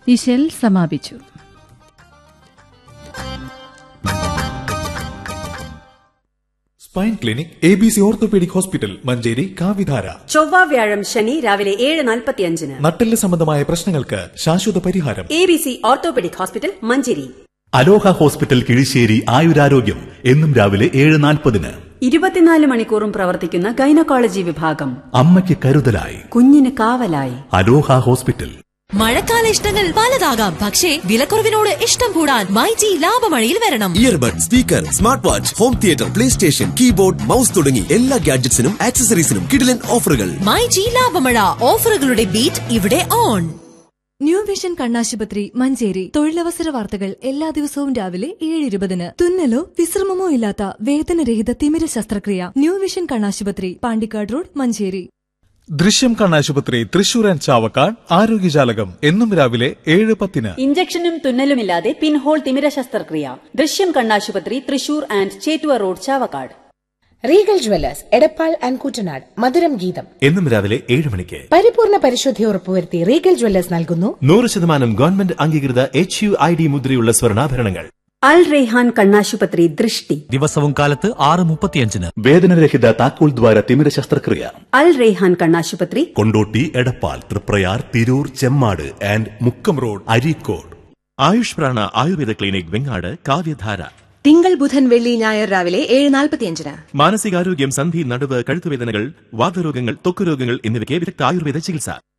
ഇശൽ സമാപിച്ചു. Spine clinic ABC orthopaedic hospital Manjeri കാവിധാര. ചൊവ്വ വ്യാഴം ശനി രാവിലെ 7:45. നട്ടെല്ല് സംബന്ധമായ പ്രശ്നങ്ങൾക്ക് ശാശ്വത പരിഹാരം. ABC orthopaedic hospital Manjeri. അലോഹ ഹോസ്പിറ്റൽ കിഴിശ്ശേരി ആയുരാരോഗ്യം എന്നും രാവിലെ 7:40. 24 മണിക്കൂറും പ്രവർത്തിക്കുന്ന ഗൈനക്കോളജി വിഭാഗം. അമ്മയ്ക്ക് കരുതലായി, കുഞ്ഞിന് കാവലായി. അലോഹ ഹോസ്പിറ്റൽ. മഴക്കാല ഇഷ്ടങ്ങൾ പലതാകാം, പക്ഷേ വിലക്കുറവിനോട് ഇഷ്ടം കൂടാൻ മൈജി ലാഭമഴയിൽ വരണം. Earbud, speaker, smart watch, home theatre, play station, keyboard, mouse തുടങ്ങി എല്ലാ ഗാഡ്ജറ്റ്സിനും ആക്സസറീസിനും കിടിലൻ ഓഫറുകൾ. മൈജി ലാഭമഴ, ഓഫറുകളുടെ ബീറ്റ് ഇവിടെ ഓൺ. ന്യൂ വിഷൻ കണ്ണാശുപത്രി മഞ്ചേരി. തൊഴിലവസര വാർത്തകൾ എല്ലാ ദിവസവും രാവിലെ 7:20. തുന്നലോ വിശ്രമമോ ഇല്ലാത്ത വേദനരഹിത തിമിര ശസ്ത്രക്രിയ. ന്യൂ വിഷൻ കണ്ണാശുപത്രി, പാണ്ടിക്കാട് റോഡ്, മഞ്ചേരി. ദൃശ്യം കണ്ണാശുപത്രി തൃശൂർ ആൻഡ് ചാവക്കാട്. ആരോഗ്യജാലകം എന്നും രാവിലെ 7:10. ഇഞ്ചക്ഷനും തുന്നലുമില്ലാതെ പിൻഹോൾ തിമിര ശസ്ത്രക്രിയ. ദൃശ്യം കണ്ണാശുപത്രി Thrissur and Chettuva road, Chavakkad. Regal Jewellers Edappal and Koottanad. മധുരം ഗീതം എന്നും രാവിലെ 7 മണിക്ക്. പരിപൂർണ പരിശുദ്ധി ഉറപ്പുവരുത്തി റീഗൽ ജ്വല്ലേഴ്സ് നൽകുന്നു 100% ഗവൺമെന്റ് അംഗീകൃത HUID മുദ്രയുള്ള സ്വർണ്ണാഭരണങ്ങൾ. അൽ റെയ്ഹാൻ കണ്ണാശുപത്രി ദൃഷ്ടി. ദിവസവും കാലത്ത് 6:35. വേദനരഹിത താക്കോൽ ദ്വാര തിമിര ശസ്ത്രക്രിയ. അൽ റെയ്ഹാൻ കണ്ണാശുപത്രി Kondotty, Edappal, Triprayar, Tirur, Chemmad and Mukkam road, Areekode. Ayush Prana Ayurveda clinic Vengad, കാവ്യധാര. തിങ്കൾ ബുധൻ വെള്ളി ഞായർ രാവിലെ 7:45. മാനസികാരോഗ്യം, സന്ധി, നടുവ്, കഴുത്തുവേദനകൾ, വാതരോഗങ്ങൾ, ത്വക്ക് രോഗങ്ങൾ എന്നിവയ്ക്ക് വിദഗ്ധ ആയുർവേദ ചികിത്സ.